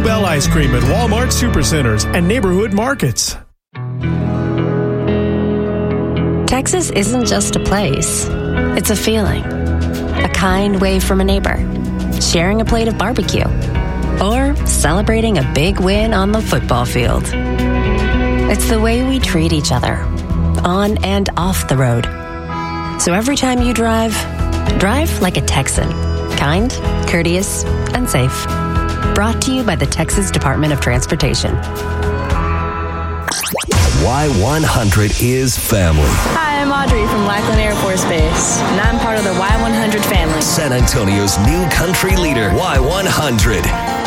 Bluebell Ice Cream at Walmart Supercenters and neighborhood markets. Texas isn't just a place. It's a feeling. A kind wave from a neighbor. Sharing a plate of barbecue. Or celebrating a big win on the football field. It's the way we treat each other. On and off the road. So every time you drive like a Texan. Kind, courteous, and safe. Brought to you by the Texas Department of Transportation. Y100 is family. Hi, I'm Audrey from Lackland Air Force Base, and I'm part of the Y100 family. San Antonio's new country leader, Y100.